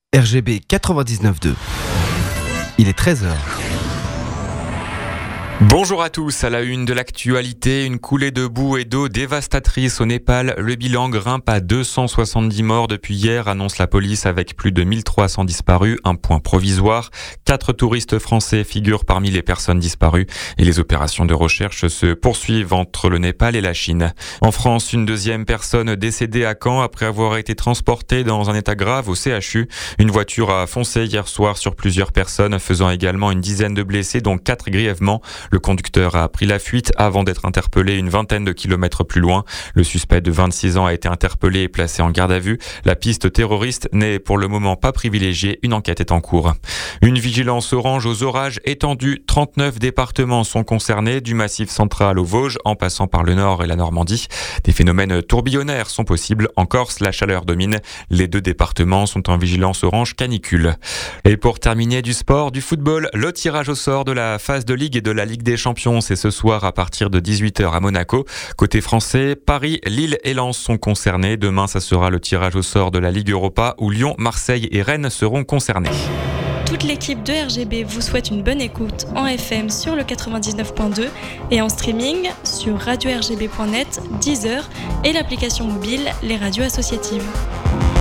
RGB 99.2. Il est 13h. Bonjour à tous, à la une de l'actualité, une coulée de boue et d'eau dévastatrice au Népal. Le bilan grimpe à 270 morts depuis hier, annonce la police, avec plus de 1300 disparus, un point provisoire. 4 touristes français figurent parmi les personnes disparues et les opérations de recherche se poursuivent entre le Népal et la Chine. En France, une deuxième personne décédée à Caen après avoir été transportée dans un état grave au CHU. Une voiture a foncé hier soir sur plusieurs personnes, faisant également une dizaine de blessés, dont 4 grièvement. Le conducteur a pris la fuite avant d'être interpellé une vingtaine de kilomètres plus loin. Le suspect de 26 ans a été interpellé et placé en garde à vue. La piste terroriste n'est pour le moment pas privilégiée. Une enquête est en cours. Une vigilance orange aux orages étendue. 39 départements sont concernés, du Massif central aux Vosges, en passant par le Nord et la Normandie. Des phénomènes tourbillonnaires sont possibles. En Corse, la chaleur domine. Les 2 départements sont en vigilance orange canicule. Et pour terminer, du sport, du football, le tirage au sort de la phase de Ligue et de la Ligue des Champions, c'est ce soir à partir de 18h à Monaco. Côté français, Paris, Lille et Lens sont concernés. Demain, ça sera le tirage au sort de la Ligue Europa où Lyon, Marseille et Rennes seront concernés. Toute l'équipe de RGB vous souhaite une bonne écoute en FM sur le 99.2 et en streaming sur radio-rgb.net, Deezer et l'application mobile Les Radios Associatives.